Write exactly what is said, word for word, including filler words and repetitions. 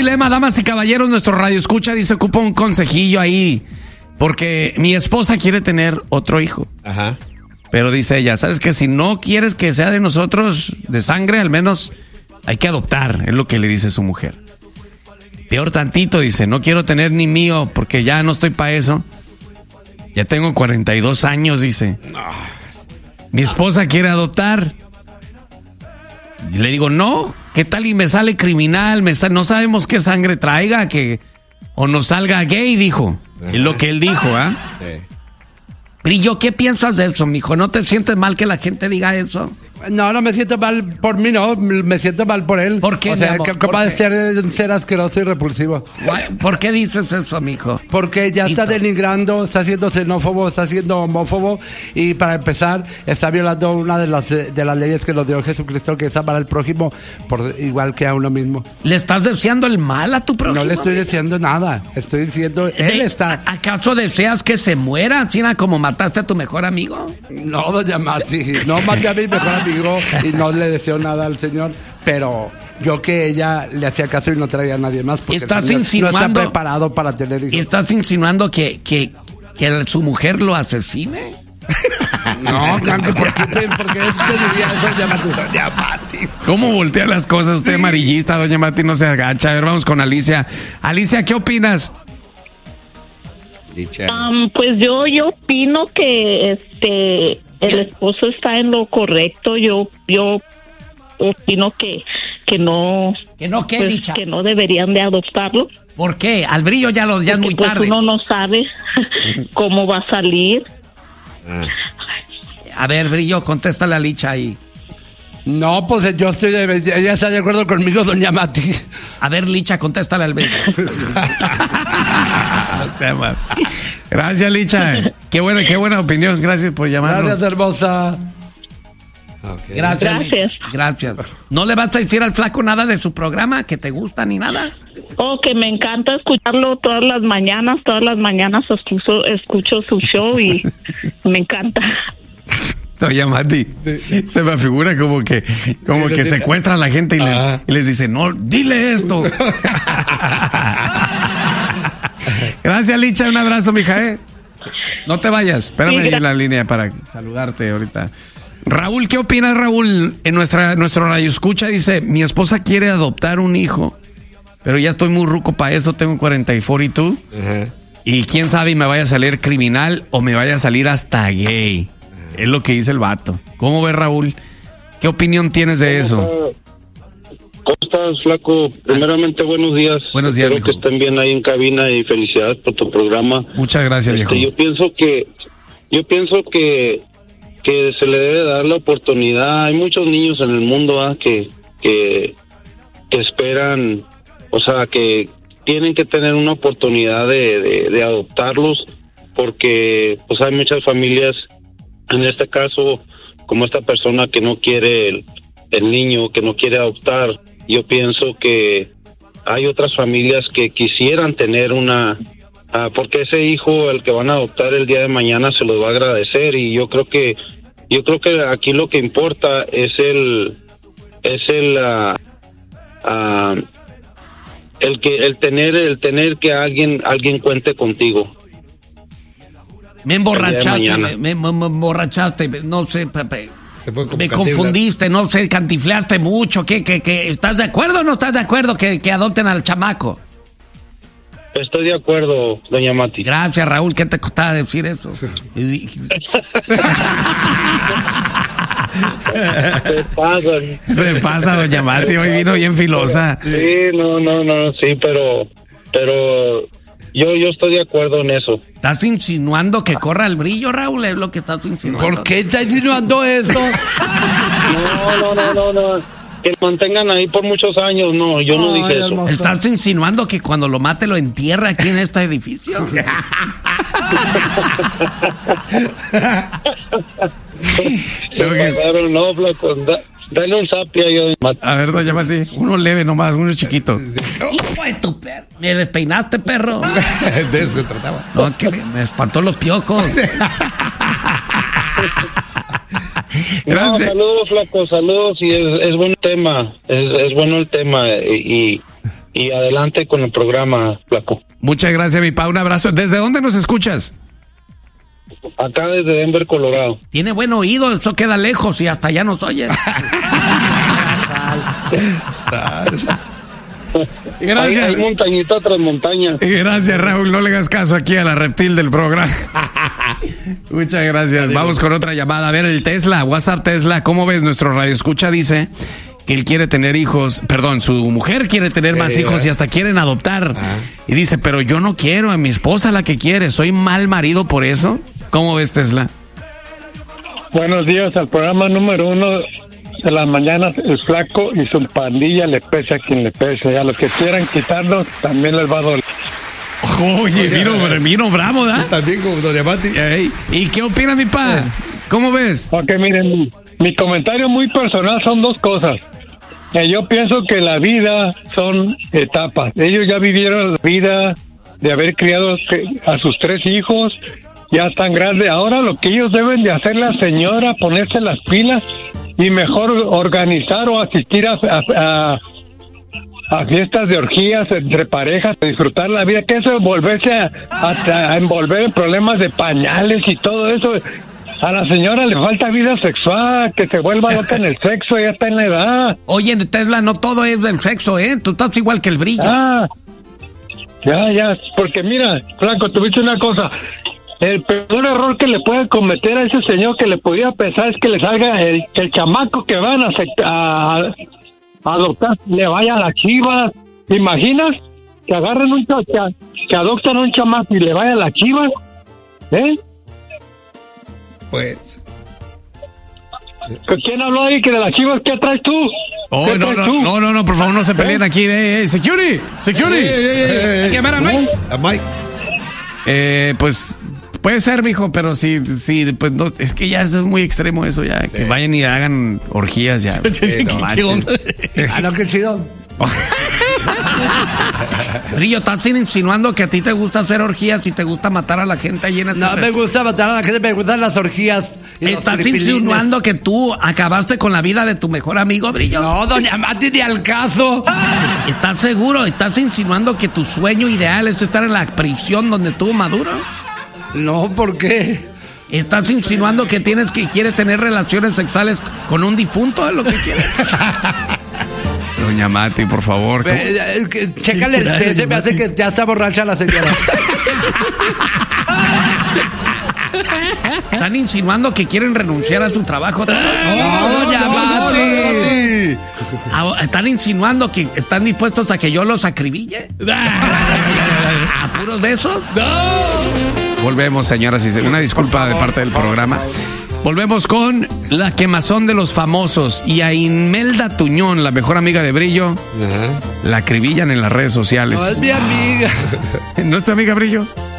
dilema, damas y caballeros, nuestro radio escucha, dice, ocupa un consejillo ahí, porque mi esposa quiere tener otro hijo. Ajá. Pero dice ella, ¿sabes qué? Si no quieres que sea de nosotros, de sangre, al menos hay que adoptar, es lo que le dice su mujer. Peor tantito, dice, no quiero tener ni mío, porque ya no estoy para eso. Ya tengo cuarenta y dos años, dice. Mi esposa quiere adoptar. Y le digo, no, ¿qué tal y me sale criminal? Me sale, no sabemos qué sangre traiga, que o nos salga gay, dijo. Es lo que él dijo, ¿ah? ¿eh? Sí. Brillo, ¿qué piensas de eso, mijo? ¿No te sientes mal que la gente diga eso? No, no me siento mal por mí, no, me siento mal por él. ¿Por qué, o sea, amor? capaz de ser, ser asqueroso y repulsivo. ¿Por qué dices eso, mijo? Porque ya Tito. está denigrando, está siendo xenófobo, está siendo homófobo y para empezar está violando una de las de las leyes que nos dio Jesucristo, que es amar al prójimo por igual que a uno mismo. ¿Le estás deseando el mal a tu prójimo? No le estoy deseando nada, estoy diciendo, él de, está... ¿Acaso deseas que se muera, China, como mataste a tu mejor amigo? No, doña Mati, no maté a mi mejor amigo y no le deseo nada al Señor, pero yo que ella le hacía caso y no traía a nadie más porque ¿Estás el Señor insinuando, no está preparado para tener hijos. ¿Estás insinuando que, que, que su mujer lo asesine? No, Blanco, ¿por qué, ¿por qué usted diría eso, doña Mati? Doña Mati. ¿Cómo voltea las cosas? Usted amarillista, doña Mati, no se agacha. A ver, vamos con Alicia. Alicia, ¿qué opinas? Um, pues yo yo opino que este el esposo está en lo correcto. Yo yo opino que que no que no qué, pues, dicha? que no deberían de adoptarlo. ¿Por qué? Al Brillo ya lo ya es muy pues tarde. Uno no sabe cómo va a salir. A ver, Brillo, contéstale a Licha ahí. No, pues yo estoy de, ella está de acuerdo conmigo, doña Mati. A ver, Licha, contéstale al Brillo. O sea, man. Gracias, Licha. Qué buena, qué buena opinión. Gracias por llamarnos. Gracias, hermosa. Okay. Gracias. Gracias. Gracias. ¿No le vas a decir al flaco nada de su programa que te gusta ni nada? Oh, que me encanta escucharlo todas las mañanas. Todas las mañanas escucho, escucho su show y me encanta. Doña Mati, sí. Se me figura como que como que secuestra a la gente y, les, y les dice, no, dile esto. Gracias, Licha, un abrazo, mija, ¿eh? No te vayas, espérame sí, ahí en la línea para saludarte ahorita. Raúl, ¿qué opinas, Raúl? En nuestra nuestro radio escucha dice, mi esposa quiere adoptar un hijo, pero ya estoy muy ruco para eso, tengo cuarenta y dos. Uh-huh. Y quién sabe, me vaya a salir criminal o me vaya a salir hasta gay. Es lo que dice el vato. ¿Cómo ves, Raúl? ¿Qué opinión tienes de eso? ¿Cómo estás, flaco? Primeramente, buenos días. Buenos días, Espero viejo. que estén bien ahí en cabina y felicidades por tu programa. Muchas gracias, viejo. Este, yo pienso que, yo pienso que, que se le debe dar la oportunidad. Hay muchos niños en el mundo ¿ah? que, que, que esperan, o sea, que tienen que tener una oportunidad de, de, de adoptarlos, porque pues hay muchas familias. En este caso, como esta persona que no quiere el, el niño, que no quiere adoptar, yo pienso que hay otras familias que quisieran tener una, uh, porque ese hijo, el que van a adoptar el día de mañana, se los va a agradecer. Y yo creo que, yo creo que aquí lo que importa es el, es el, uh, uh, el que, el tener, el tener que alguien, alguien cuente contigo. Me emborrachaste, me, me, me emborrachaste, no sé, Pepe. Me confundiste, no sé, cantifleaste mucho. ¿Qué, qué, qué? ¿Estás de acuerdo o no estás de acuerdo que, que adopten al chamaco? Estoy de acuerdo, doña Mati. Gracias, Raúl. ¿Qué te costaba decir eso? Se pasa. Se pasa, doña Mati. Hoy vino bien filosa. Sí, no, no, no, sí, pero... pero... Yo, yo estoy de acuerdo en eso. ¿Estás insinuando que corra el Brillo, Raúl? Es lo que estás insinuando. ¿Por qué estás insinuando eso? No, no, no, no, no. Que lo mantengan ahí por muchos años. No, yo no, no dije eso. Hermoso. ¿Estás insinuando que cuando lo mate lo entierra aquí en este edificio? Claro, no, flaco. Da, dale un sapia yo. A ver, doña Mati, uno leve nomás, uno chiquito. ¡Hijo de tu perro! Me despeinaste, perro. De eso se trataba. No, que me, me espantó los piojos. No, saludos, flaco, saludos. Y es, es buen tema. Es, es bueno el tema. Y, y adelante con el programa, Flaco. Muchas gracias, mi pa, un abrazo. ¿Desde dónde nos escuchas? Acá desde Denver, Colorado. Tiene buen oído, eso queda lejos y hasta ya nos oye. Gracias. Hay, hay montañita tras montaña. Gracias, Raúl. No le hagas caso aquí a la reptil del programa. Muchas gracias. Vamos con otra llamada. A ver, el Tesla, WhatsApp Tesla. ¿Cómo ves? Nuestro radioescucha dice que él quiere tener hijos. Perdón, su mujer quiere tener más hijos y hasta quieren adoptar. Ah. Y dice, pero yo no quiero, a mi esposa la que quiere. ¿Soy mal marido por eso? ¿Cómo ves, Tesla? Buenos días al programa número uno de las mañanas, el Flaco y su pandilla, le pese a quien le pese. A los que quieran quitarlos también les va a doler. Oye, vino, vino bravo, ¿da? También como Doña Mati. Ey, ¿y qué opina mi pa? ¿Cómo ves? Ok, miren, mi, mi comentario muy personal son dos cosas. Eh, yo pienso que la vida son etapas. Ellos ya vivieron la vida de haber criado a sus tres hijos, ya están grandes. Ahora lo que ellos deben de hacer, la señora, ponerse las pilas y mejor organizar o asistir a, a, a, a fiestas de orgías entre parejas, disfrutar la vida, que eso es volverse a, a, a envolver en problemas de pañales y todo eso. A la señora le falta vida sexual, que se vuelva loca en el sexo, ya está en la edad. Oye, Tesla, no todo es del sexo, ¿eh? Tú estás igual que el Brillo. Ah, ya, ya, porque mira, Flaco, tuviste una cosa. El peor error que le puede cometer a ese señor que le podía pensar es que le salga el, que el chamaco que van a, a, a adoptar le vaya a las Chivas. ¿Te imaginas? Que agarren un que, que adoptan a un chamaco y le vaya a las Chivas. ¿Eh? Pues. ¿Quién habló ahí que de las Chivas? ¿Qué traes tú? Oh, ¿Qué no, traes no, tú? no, no, no, por favor, no se peleen aquí. Eh, eh, security, security. Eh, eh, eh, Hay que llamar a Mike. A Mike. Eh, pues puede ser, mijo, pero sí, sí, pues no, es que ya eso es muy extremo eso ya, sí. Que vayan y hagan orgías ya. Sí, no, ¿Qué onda? Ah, no, que chido. Brillo, estás insinuando que a ti te gusta hacer orgías y te gusta matar a la gente ahí en el... No me gusta matar a la gente, me gustan las orgías. ¿Estás insinuando que tú acabaste con la vida de tu mejor amigo, Brillo? No, doña Mati, ni al caso. ¿Estás seguro? ¿Estás insinuando que tu sueño ideal es estar en la prisión donde tuvo Maduro? No, ¿por qué? ¿Estás insinuando que tienes que quieres tener relaciones sexuales con un difunto? ¿Es lo que quieres? Doña Mati, por favor. Eh, eh, chécale el té, se me hace que ya está borracha la señora. ¿Están insinuando que quieren renunciar a su trabajo? No, doña Mati. ¿Están insinuando que están dispuestos a que yo los acribille? ¿A puros de esos? ¡No! Volvemos, señoras y señores. Una disculpa de parte del programa. Volvemos con la quemazón de los famosos y a Imelda Tuñón, la mejor amiga de Brillo. Uh-huh. La acribillan en las redes sociales. No es mi amiga. ¿No es tu amiga, Brillo?